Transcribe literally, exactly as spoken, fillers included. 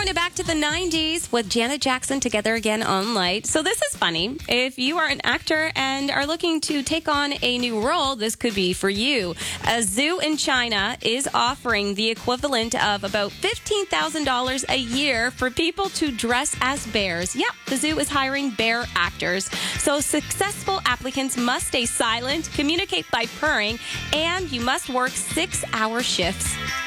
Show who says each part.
Speaker 1: throwing it back to the nineties with Janet Jackson together again on Light. So this is funny. If you are an actor and are looking to take on a new role, this could be for you. A zoo in China is offering the equivalent of about fifteen thousand dollars a year for people to dress as bears. Yep, the zoo is hiring bear actors. So successful applicants must stay silent, communicate by purring, and you must work six-hour shifts.